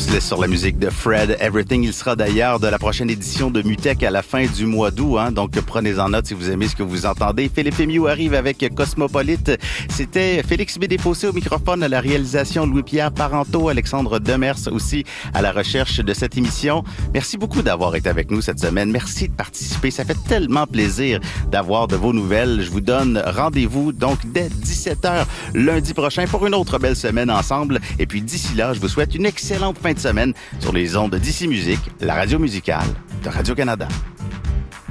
se laisse sur la musique de Fred Everything. Il sera d'ailleurs de la prochaine édition de Mutech à la fin du mois d'août. Donc, prenez-en note si vous aimez ce que vous entendez. Philippe Emiou arrive avec Cosmopolite. C'était Félix Bédéfossé au microphone, à la réalisation Louis-Pierre Parenteau, Alexandre Demers aussi à la recherche de cette émission. Merci beaucoup d'avoir été avec nous cette semaine. Merci de participer. Ça fait tellement plaisir d'avoir de vos nouvelles. Je vous donne rendez-vous donc dès 17h lundi prochain pour une autre belle semaine ensemble. Et puis d'ici là, je vous souhaite une excellente fin de semaine sur les ondes d'Ici Musique, la radio musicale de Radio-Canada.